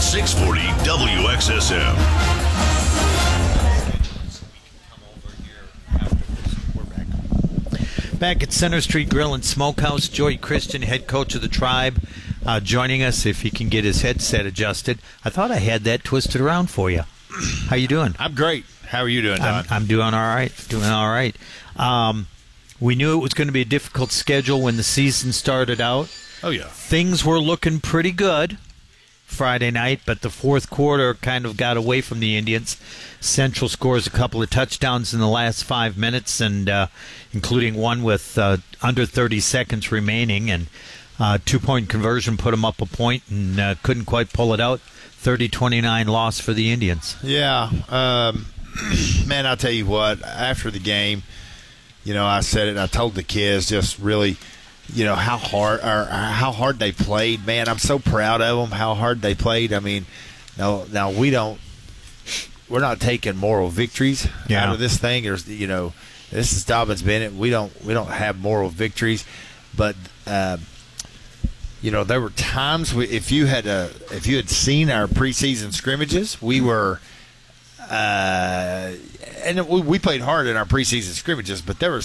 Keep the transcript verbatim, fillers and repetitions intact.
six forty W X S M. Back at Center Street Grill and Smokehouse, Joey Christian, head coach of the Tribe, uh, joining us if he can get his headset adjusted. I thought I had that twisted around for you. How you doing? I'm great. How are you doing, Don? I'm, I'm doing all right. Doing all right. Um, we knew it was going to be a difficult schedule when the season started out. Oh, yeah. Things were looking pretty good Friday night, but the fourth quarter kind of got away from the Indians. Central scores a couple of touchdowns in the last five minutes, and uh, including one with uh, under thirty seconds remaining, and uh, two-point conversion put them up a point and uh, couldn't quite pull it out. thirty twenty-nine loss for the Indians. Yeah. Um, man, I'll tell you what, after the game, you know, I said it, I told the kids just really – you know how hard or how hard they played. Man, I'm so proud of them. How hard they played. I mean, no, now we don't. We're not taking moral victories yeah. out of this thing. There's, you know, this is Dobbins Bennett. We don't. We don't have moral victories, but uh, you know, there were times we, if you had a, if you had seen our preseason scrimmages, we were. Uh, and we, we played hard in our preseason scrimmages, but there was